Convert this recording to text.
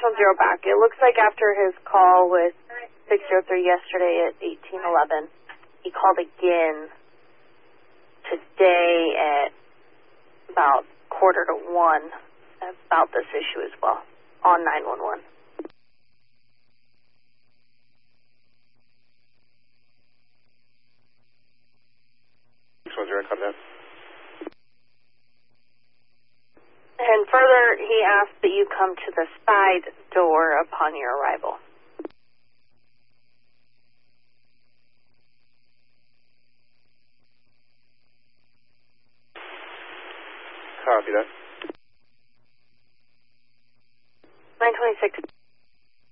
610 back. It looks like after his call with 603 yesterday at 1811, he called again today at about 12:45 about this issue as well on 911. 610, copy that. And further, he asked that you come to the side door upon your arrival. Copy that. 926.